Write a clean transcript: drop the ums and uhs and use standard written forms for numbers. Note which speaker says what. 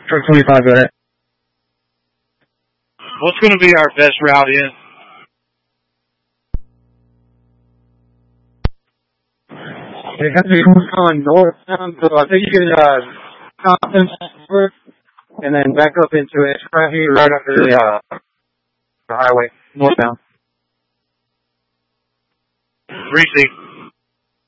Speaker 1: Truck 25, go ahead.
Speaker 2: What's going to be our best route in?
Speaker 1: It has to be going northbound, so I think you can Compton first, and then back up into it right here, right under the highway, northbound.
Speaker 2: Receive.